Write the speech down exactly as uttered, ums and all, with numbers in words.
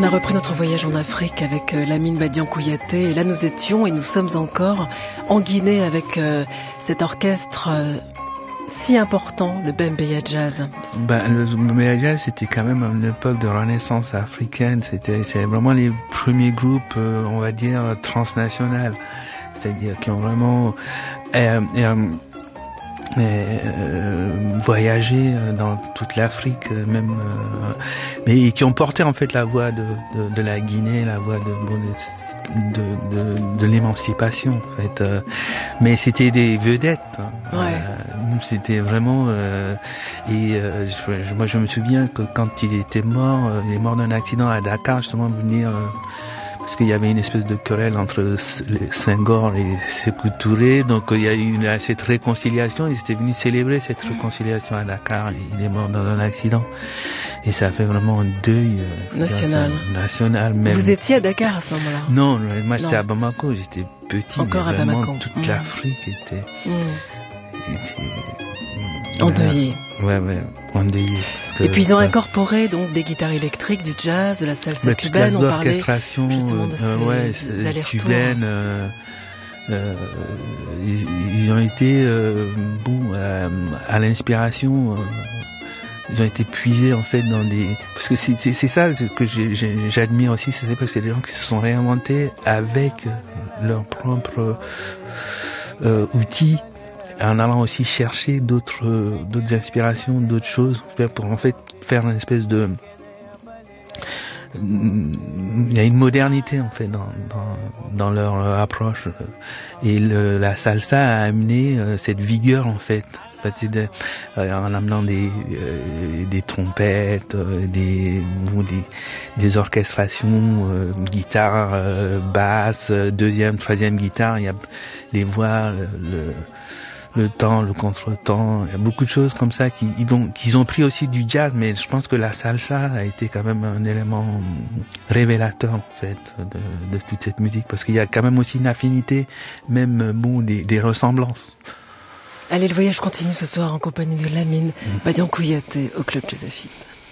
On a repris notre voyage en Afrique avec euh, Lamine Badian Kouyaté et là nous étions et nous sommes encore en Guinée avec euh, cet orchestre euh, si important, le Bembeya Jazz. Ben, le Bembeya Jazz, c'était quand même une époque de renaissance africaine. C'était, c'est vraiment les premiers groupes, euh, on va dire, transnationaux. C'est-à-dire qui ont vraiment euh, euh, euh, voyagé dans toute l'Afrique, même, euh, mais qui ont porté en fait la voix de, de, de la Guinée, la voix de, de, de, de l'émancipation en fait. Euh, mais c'était des vedettes. Hein. Ouais. Euh, c'était vraiment. Euh, et euh, je, moi, je me souviens que quand il était mort, euh, il est mort d'un accident à Dakar, justement, venir. Euh, parce qu'il y avait une espèce de querelle entre Senghor et Sékou Touré, donc il y a eu une, cette réconciliation, ils étaient venus célébrer cette réconciliation à Dakar, il est mort dans un accident, et ça a fait vraiment un deuil euh, national. national même. Vous étiez à Dakar à ce moment-là? Non, moi j'étais à Bamako, j'étais petit, encore mais à vraiment Bamako. toute mmh. l'Afrique était... Mmh. était endeuillée. Ouais, ouais, endeuillée. Et puis ils ont ouais. incorporé donc des guitares électriques, du jazz, de la salsa bah, cubaine, on parlait justement de ces, euh, ouais, ces allers-retours. Cubaine, euh, euh, ils, ils ont été euh, bon euh, à l'inspiration. Euh, ils ont été puisés en fait dans des, parce que c'est, c'est, c'est ça que j'ai, j'ai, j'admire aussi, c'est parce que c'est des gens qui se sont réinventés avec leurs propres euh, outils, en allant aussi chercher d'autres d'autres inspirations, d'autres choses, pour en fait faire une espèce de... Il y a une modernité en fait dans dans, dans leur approche, et le, la salsa a amené euh, cette vigueur en fait, en, fait de, euh, en amenant des euh, des trompettes, euh, des, des des orchestrations, euh, guitare, euh, basse, deuxième, troisième guitare, il y a les voix, le, le le temps, le contretemps, il y a beaucoup de choses comme ça qui, ils ont, qu'ils ont pris aussi du jazz, mais je pense que la salsa a été quand même un élément révélateur en fait de, de toute cette musique, parce qu'il y a quand même aussi une affinité, même bon, des, des ressemblances. Allez, le voyage continue ce soir en compagnie de Lamine Badian Kouyaté au Club Joséphine.